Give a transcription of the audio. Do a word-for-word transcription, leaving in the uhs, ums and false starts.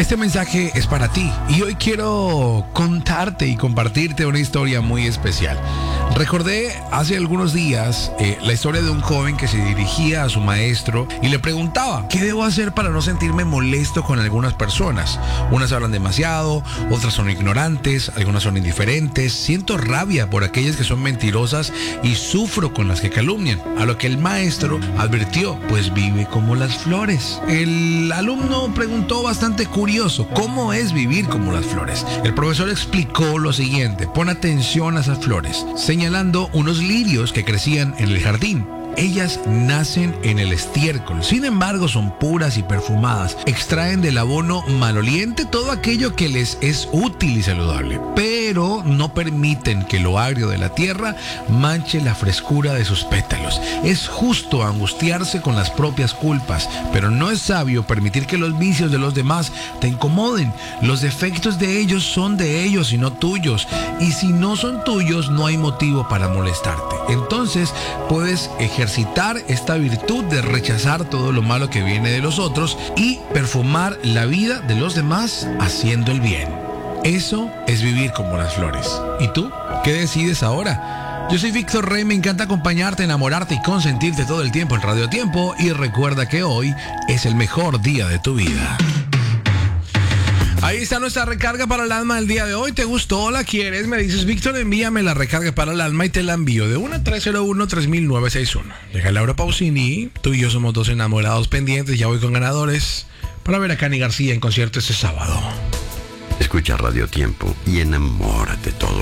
Este mensaje es para ti y hoy quiero contarte y compartirte una historia muy especial. Recordé hace algunos días eh, la historia de un joven que se dirigía a su maestro y le preguntaba: ¿qué debo hacer para no sentirme molesto con algunas personas? Unas hablan demasiado, otras son ignorantes, algunas son indiferentes. Siento rabia por aquellas que son mentirosas y sufro con las que calumnian. A lo que el maestro advirtió: pues vive como las flores. El alumno preguntó bastante curioso: ¿cómo es vivir como las flores? El profesor explicó lo siguiente: pon atención a esas flores, señalando unos lirios que crecían en el jardín. Ellas nacen en el estiércol, sin embargo son puras y perfumadas. Extraen del abono maloliente todo aquello que les es útil y saludable, pero no permiten que lo agrio de la tierra manche la frescura de sus pétalos. Es justo angustiarse con las propias culpas, pero no es sabio permitir que los vicios de los demás te incomoden. Los defectos de ellos son de ellos y no tuyos, y si no son tuyos no hay motivo para molestarte. Entonces puedes ejercer ejercitar esta virtud de rechazar todo lo malo que viene de los otros y perfumar la vida de los demás haciendo el bien. Eso es vivir como las flores. ¿Y tú? ¿Qué decides ahora? Yo soy Víctor Rey, me encanta acompañarte, enamorarte y consentirte todo el tiempo en Radio Tiempo, y recuerda que hoy es el mejor día de tu vida. Ahí está nuestra recarga para el alma del día de hoy. ¿Te gustó? ¿La quieres? Me dices: Víctor, envíame la recarga para el alma y te la envío de una tres cero uno tres mil nueve seis uno. Llega Laura Pausini, tú y yo somos dos enamorados pendientes. Ya voy con ganadores para ver a Cani García en concierto este sábado. Escucha Radio Tiempo y enamórate todos